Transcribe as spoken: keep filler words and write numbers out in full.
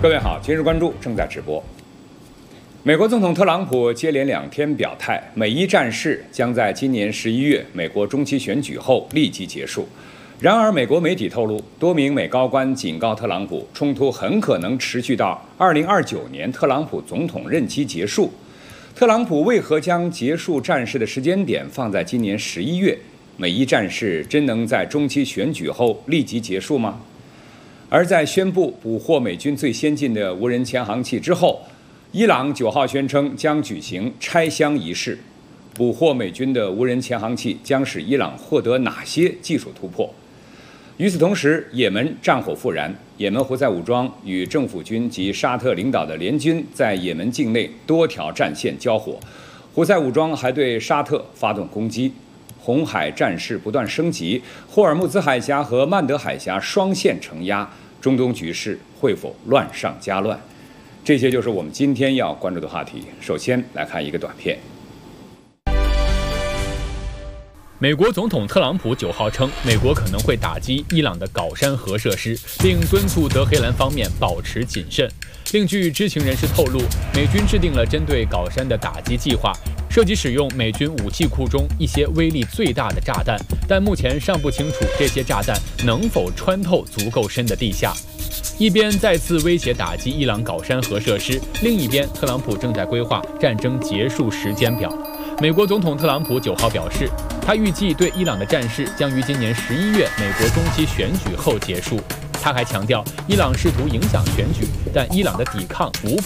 各位好，今日关注正在直播。美国总统特朗普接连两天表态，美伊战事将在今年十一月美国中期选举后立即结束。然而，美国媒体透露，多名美高官警告特朗普，冲突很可能持续到二零二九年特朗普总统任期结束。特朗普为何将结束战事的时间点放在今年十一月？美伊战事真能在中期选举后立即结束吗？而在宣布捕获美军最先进的无人潜航器之后，伊朗九号宣称将举行拆箱仪式。捕获美军的无人潜航器将使伊朗获得哪些技术突破？与此同时，也门战火复燃，也门胡塞武装与政府军及沙特领导的联军在也门境内多条战线交火，胡塞武装还对沙特发动攻击。红海战事不断升级，霍尔木兹海峡和曼德海峡双线承压，中东局势会否乱上加乱？这些就是我们今天要关注的话题。首先来看一个短片。 美国总统特朗普九号称，美国可能会打击伊朗的镐山核设施，并敦促德黑兰方面保持谨慎。另据知情人士透露，美军制定了针对镐山的打击计划，涉及使用美军武器库中一些威力最大的炸弹，但目前尚不清楚这些炸弹能否穿透足够深的地下。一边再次威胁打击伊朗镐山核设施，另一边特朗普正在规划战争结束时间表。美国总统特朗普九号表示，他预计对伊朗的战事将于今年十一月美国中期选举后结束。他还强调，伊朗试图影响选举，但伊朗的抵抗无法